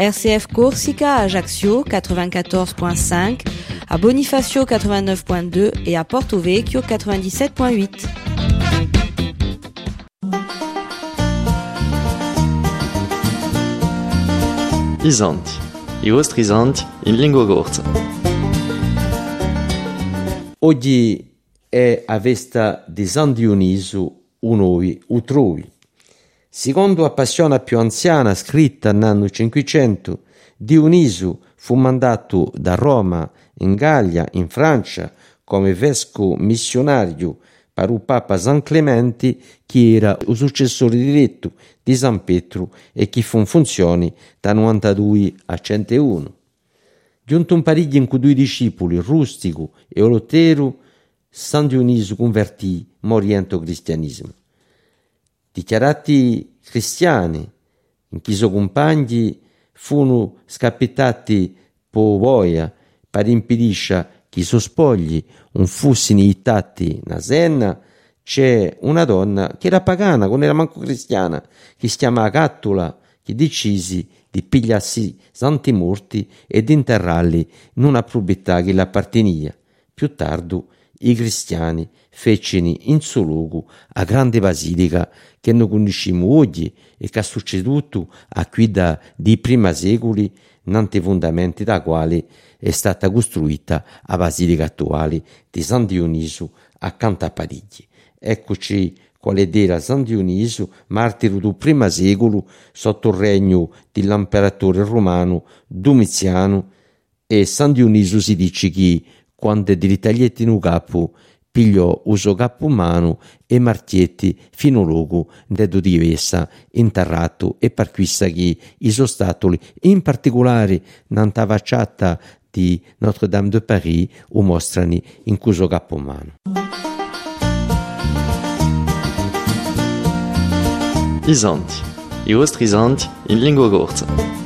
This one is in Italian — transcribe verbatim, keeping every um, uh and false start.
R C F Corsica à Ajaccio quatre-vingt-quatorze virgule cinq, à Bonifacio quatre-vingt-neuf virgule deux et à Porto Vecchio quatre-vingt-dix-sept virgule huit. Isanti, i vostri isanti in lingua corsa. Oggi è a festa di San Dioniso unovi utrovi. Secondo la passione più anziana scritta nell'anno cinquecento, Dioniso fu mandato da Roma in Gallia, in Francia, come vescovo missionario per il Papa San Clemente, che era il successore diretto di San Pietro e che fu in funzione da novantadue a centouno. Giunto un pariglio in cui due discepoli, Rustico e Olotero, San Dioniso convertì moriento cristianesimo. Dichiarati cristiani, in chi suoi compagni furono scappati po' voia per impedire che i suoi spogli non fossero ittati na senna. C'è una donna che era pagana, non era manco cristiana, che si chiamava Cattula, che decisi di pigliarsi santi morti e di interrarli in una proprietà che l'appartenia. Più tardi i cristiani fecero in suo luogo a grande basilica che noi conosciamo oggi e che è succeduto a guida di prima secoli, nante fondamenti da quale è stata costruita la basilica attuale di San Dioniso accanto a Parigi. Eccoci quale era San Dioniso, martire del primo secolo sotto il regno dell'imperatore romano Domiziano, e San Dioniso si dice che quando di ritaglietti in capo pigliò uso capo umano e martietti fino a luogo dedo di essa interrato e per questa che i sostatoli, in particolare nella facciata di Notre-Dame de Paris, o mostrano in cuso capo umano. Isanti, i vostri isanti in lingua corsa.